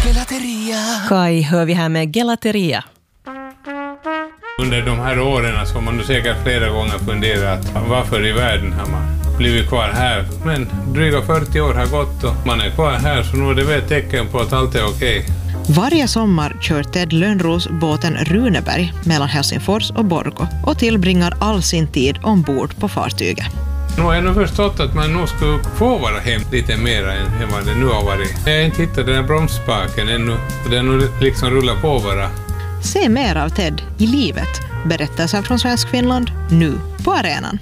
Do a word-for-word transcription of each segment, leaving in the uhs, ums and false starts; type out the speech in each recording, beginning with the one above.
Gelateria. Kai hör vi här med Gelateria. Under de här åren så har man säkert flera gånger funderat varför i världen har man blivit kvar här. Men dryga fyrtio år har gått och man är kvar här, så nu är det väl ett tecken på att allt är okej. Varje sommar kör Ted Lönnros båten Runeberg mellan Helsingfors och Borgå och tillbringar all sin tid ombord på fartyget. Nu har jag nog förstått att man nog skulle få vara hem lite mer än vad det nu har varit. Jag har inte hittat den här bromsspaken ännu, och den nu liksom rullar på bara. Se mer av Ted i livet. Berättelser från Svensk Finland nu på arenan.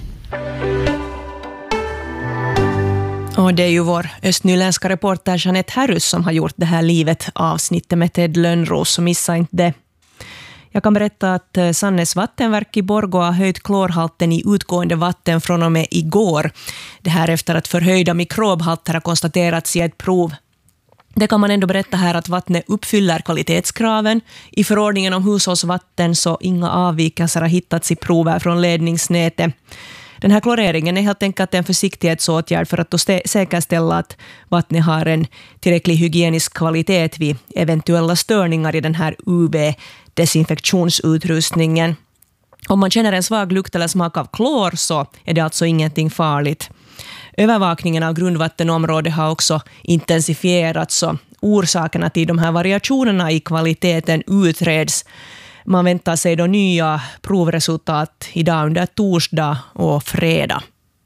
Och det är ju vår östnyländska reporter Jeanette Härrus som har gjort det här livet avsnittet med Ted Lönnros, så missa inte det. Jag kan berätta att Sannes vattenverk i Borgå har höjt klorhalten i utgående vatten från och med igår. Det här efter att förhöjda mikrobhalter har konstaterats i ett prov. Det kan man ändå berätta här att vattnet uppfyller kvalitetskraven. I förordningen om hushållsvatten så inga avvikelser har hittats i prover från ledningsnätet. Den här kloreringen är helt enkelt en försiktighetsåtgärd för att då säkerställa att vattnet har en tillräcklig hygienisk kvalitet vid eventuella störningar i den här U V-desinfektionsutrustningen. Om man känner en svag lukt eller smak av klor så är det alltså ingenting farligt. Övervakningen av grundvattenområdet har också intensifierats och orsakerna till de här variationerna i kvaliteten utreds. Man väntar sig då nya provresultat idag under torsdag och fredag.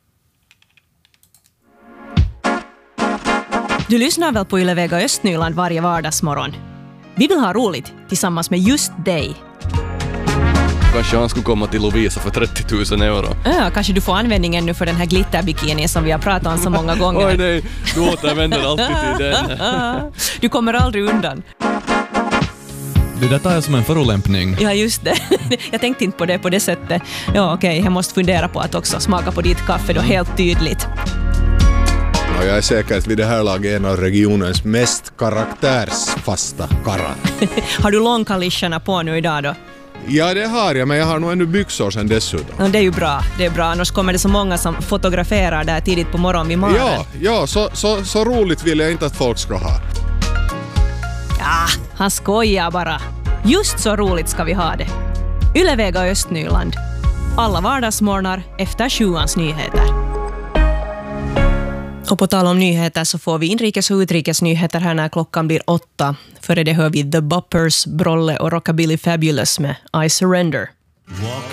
Du lyssnar väl på Yle Vega Östnyland varje vardagsmorgon? Vi vill ha roligt tillsammans med just dig. Kanske han skulle komma till Lovisa för trettio tusen euro. Ja, kanske du får användningen nu för den här glitterbikini som vi har pratat om så många gånger. Oj nej, du återvänder alltid till den. Du kommer aldrig undan. Det där tar jag som en förolämpning. Ja, just det. Jag tänkte inte på det på det sättet. Ja, okej. Okay. Jag måste fundera på att också smaka på ditt kaffe då helt tydligt. Ja, jag är säkert vid det här laget en av regionens mest karaktärsfasta karlar. Har du långkalischerna på nu idag då? Ja, det har jag, men jag har nog ännu byxor sen dessutom. Ja, det är ju bra. Det är bra. Annars kommer det så många som fotograferar där tidigt på morgonen vid morgonen. Ja, ja så, så, så roligt vill jag inte att folk ska ha. Ja, han skojar bara. Just så roligt ska vi ha det. Yle Vega Östnyland. Alla vardagsmorgnar efter sjuans nyheter. Och på tal om nyheter så får vi inrikes och utrikes nyheter här när klockan blir åtta. Före det hör vi The Boppers, Brolle och Rockabilly Fabulous med I Surrender.